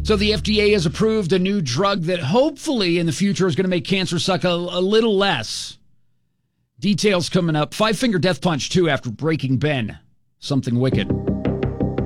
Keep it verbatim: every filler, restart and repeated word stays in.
So the F D A has approved a new drug that hopefully in the future is going to make cancer suck a, a little less. Details coming up. Five Finger Death Punch two after Breaking Ben. Something Wicked.